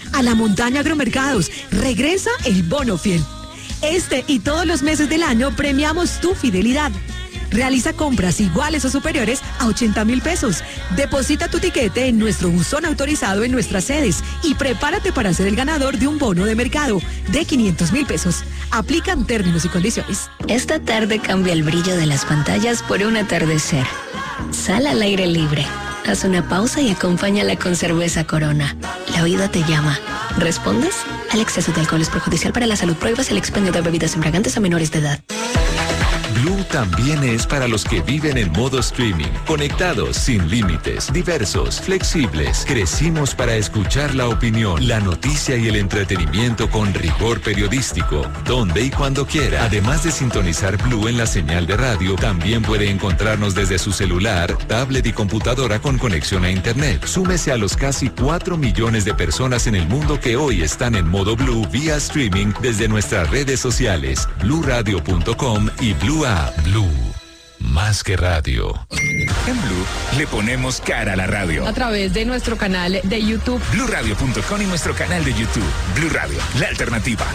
A la montaña Agromercados, regresa el bono fiel. Este y todos los meses del año premiamos tu fidelidad. Realiza compras iguales o superiores a 80,000 pesos. Deposita tu tiquete en nuestro buzón autorizado en nuestras sedes y prepárate para ser el ganador de un bono de mercado de 500,000 pesos. Aplican términos y condiciones. Esta tarde cambia el brillo de las pantallas por un atardecer. Sal al aire libre. Haz una pausa y acompáñala con cerveza Corona. La vida te llama. ¿Respondes? El exceso de alcohol es perjudicial para la salud. Prohíbas el expendio de bebidas embriagantes a menores de edad. Blue también es para los que viven en modo streaming, conectados, sin límites, diversos, flexibles. Crecimos para escuchar la opinión, la noticia y el entretenimiento con rigor periodístico, donde y cuando quiera. Además de sintonizar Blue en la señal de radio, también puede encontrarnos desde su celular, tablet y computadora con conexión a internet. Súmese a los casi 4 millones de personas en el mundo que hoy están en modo Blue vía streaming desde nuestras redes sociales, bluradio.com y Blue App. Blue, más que radio. En Blue le ponemos cara a la radio. A través de nuestro canal de YouTube. BlueRadio.com y nuestro canal de YouTube. Blue Radio, la alternativa.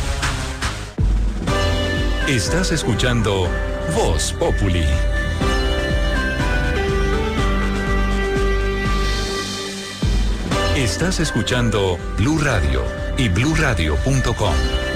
Estás escuchando Voz Populi. Estás escuchando Blue Radio y bluradio.com.